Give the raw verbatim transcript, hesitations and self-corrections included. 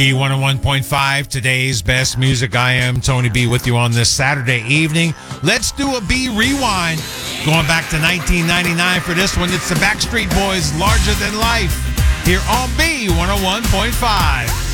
B one oh one point five, today's best music. I am Tony B with you on this Saturday evening. Let's do a B rewind. Going back to nineteen ninety-nine for this one. It's the Backstreet Boys, Larger Than Life, here on B one oh one point five.